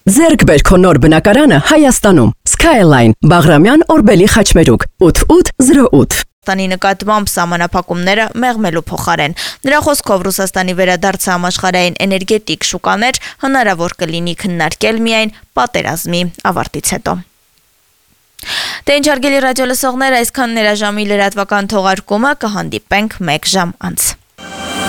Ձեռք բեր քո նոր բնակարանը Հայաստանում։ Skyline, Բաղրամյան, Օրբելի խաչմերուկ, 8808։ Ռուսաստանի նկատմամբ սահմանափակումները մեղմելու փոխարեն։ Նրա խոսքով Ռուսաստանի վերադարձը համաշխարհային էներգետիկ շուկաներ հնարավոր կլինի քննարկել միայն պատերազմի ավարտից հետո։ Դե ինչ հարգելի ռադիո լսողներ, այսքան ներաժամի լրատվական թողարկումը, կհանդիպենք 1 ժամ անց։